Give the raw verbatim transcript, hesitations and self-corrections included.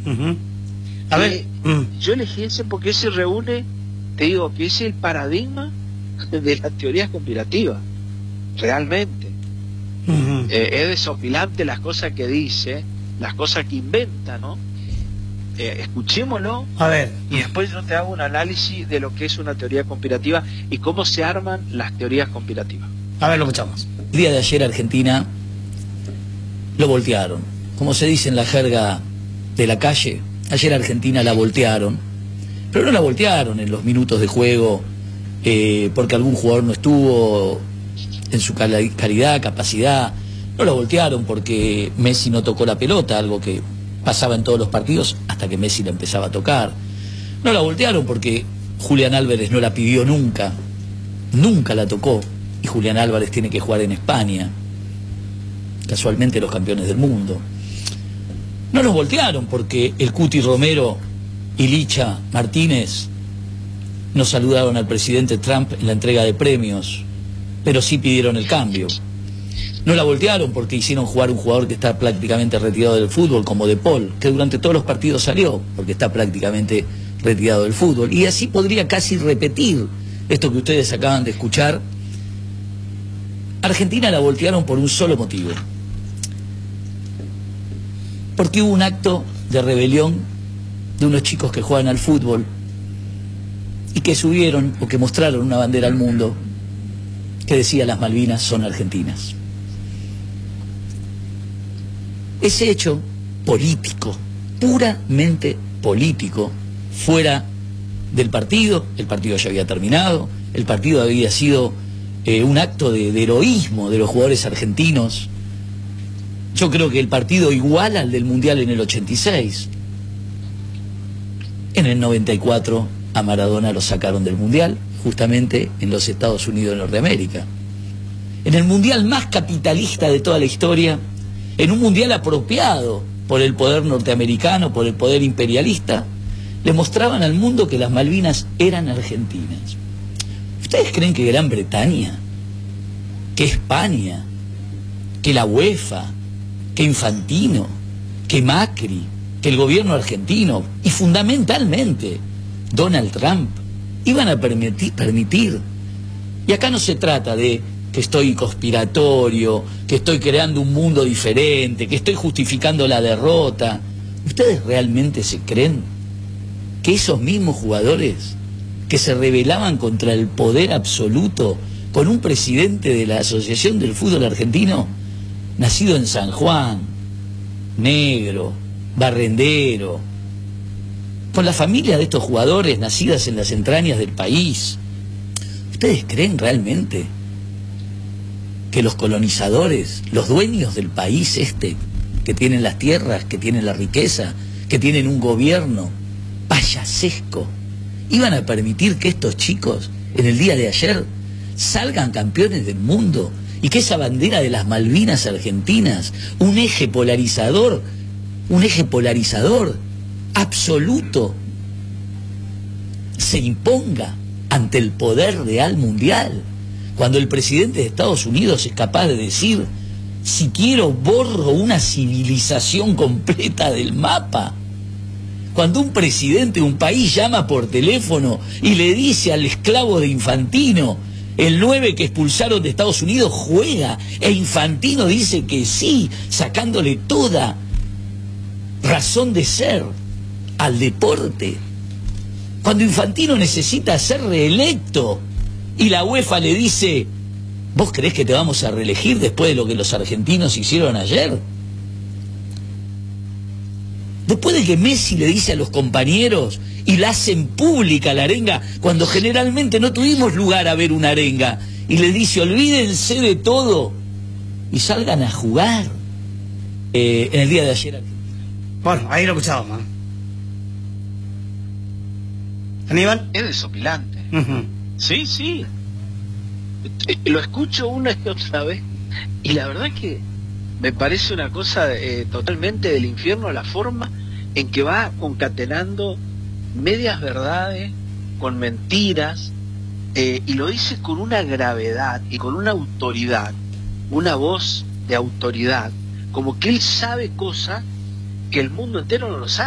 Uh-huh. A ver, eh, mm. yo elegí ese porque ese reúne, te digo, que es el paradigma de las teorías conspirativas, realmente. Uh-huh. eh, es desopilante las cosas que dice, las cosas que inventa, ¿no? Eh, escuchémoslo, a ver, y después yo te hago un análisis de lo que es una teoría conspirativa y cómo se arman las teorías conspirativas. A ver, lo escuchamos. El día de ayer Argentina lo voltearon. Como se dice en la jerga de la calle, ayer Argentina la voltearon. Pero no la voltearon en los minutos de juego eh, porque algún jugador no estuvo en su calidad, capacidad. No la voltearon porque Messi no tocó la pelota, algo que pasaba en todos los partidos hasta que Messi la empezaba a tocar. No la voltearon porque Julián Álvarez no la pidió nunca, nunca la tocó, y Julián Álvarez tiene que jugar en España, casualmente los campeones del mundo. No nos voltearon porque el Cuti Romero y Licha Martínez nos saludaron al presidente Trump en la entrega de premios, pero sí pidieron el cambio. No la voltearon porque hicieron jugar un jugador que está prácticamente retirado del fútbol, como De Paul, que durante todos los partidos salió, porque está prácticamente retirado del fútbol. Y así podría casi repetir esto que ustedes acaban de escuchar. Argentina la voltearon por un solo motivo. Porque hubo un acto de rebelión de unos chicos que juegan al fútbol y que subieron o que mostraron una bandera al mundo que decía: las Malvinas son argentinas. Ese hecho político, puramente político, fuera del partido, el partido ya había terminado, el partido había sido eh, un acto de, de heroísmo de los jugadores argentinos. Yo creo que el partido iguala al del Mundial en el ochenta y seis. En el noventa y cuatro a Maradona lo sacaron del Mundial, justamente en los Estados Unidos de Norteamérica. En el Mundial más capitalista de toda la historia, en un Mundial apropiado por el poder norteamericano, por el poder imperialista, le mostraban al mundo que las Malvinas eran argentinas. ¿Ustedes creen que Gran Bretaña, que España, que la UEFA, que Infantino, que Macri, que el gobierno argentino y fundamentalmente Donald Trump iban a permitir, permitir? Y acá no se trata de que estoy conspiratorio, que estoy creando un mundo diferente, que estoy justificando la derrota. ¿Ustedes realmente se creen que esos mismos jugadores que se rebelaban contra el poder absoluto con un presidente de la Asociación del Fútbol Argentino, nacido en San Juan, negro, barrendero, con la familia de estos jugadores nacidas en las entrañas del país, ¿ustedes creen realmente que los colonizadores, los dueños del país este, que tienen las tierras, que tienen la riqueza, que tienen un gobierno payasesco, iban a permitir que estos chicos en el día de ayer salgan campeones del mundo y que esa bandera de las Malvinas argentinas, un eje polarizador, un eje polarizador absoluto, se imponga ante el poder real mundial? Cuando el presidente de Estados Unidos es capaz de decir: si quiero borro una civilización completa del mapa. Cuando un presidente de un país llama por teléfono y le dice al esclavo de Infantino, el nueve que expulsaron de Estados Unidos, juega, e Infantino dice que sí, sacándole toda razón de ser al deporte. Cuando Infantino necesita ser reelecto y la UEFA le dice: ¿vos creés que te vamos a reelegir después de lo que los argentinos hicieron ayer? Después de que Messi le dice a los compañeros y la hacen pública la arenga, cuando generalmente no tuvimos lugar a ver una arenga, y le dice: olvídense de todo y salgan a jugar. Eh, en el día de ayer. Bueno, ahí lo escuchábamos. ¿Aníbal? Es desopilante. Uh-huh. Sí, sí. Lo escucho una y otra vez y la verdad es que me parece una cosa eh, totalmente del infierno la forma en que va concatenando medias verdades con mentiras, eh, y lo dice con una gravedad y con una autoridad, una voz de autoridad, como que él sabe cosas que el mundo entero no lo sabe.